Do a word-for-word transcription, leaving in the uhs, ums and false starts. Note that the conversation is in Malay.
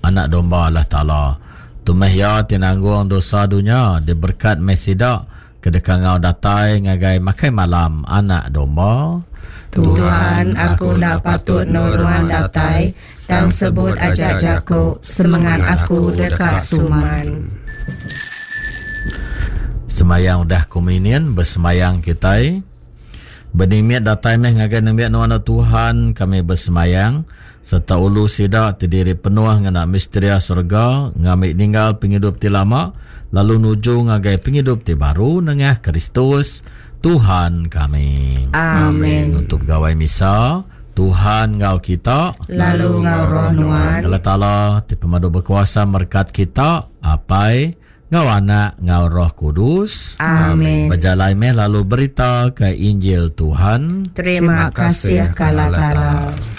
anak domba Allah Ta'ala. Tumeh ya tinanggung dosa dunia, diberkat mesida, kedekang ngau datai ngagai makai malam anak domba. Tuhan, aku nak patut noruan datai, dan sebut ajak jaku, semangat aku dekat suman. Semayang dah komunion, bersemayang kita. Benimiat datai meh ngagai nemiat nuana Tuhan, kami bersemayang. Serta ulu sidak terdiri penuh ngana misteria surga, ngamik ninggal penghidup ti lama, lalu nuju ngagai penghidup ti baru nengah Kristus Tuhan kami. Amin. Untuk gawai misa, Tuhan ngau kita, lalu ngau roh nuan. Allah Ta'ala ti pemadu berkuasa merkat kita, apai ngau anak ngau roh kudus. Amin. Berjalan meh lalu berita ke Injil Tuhan. Terima kasih kala-kala.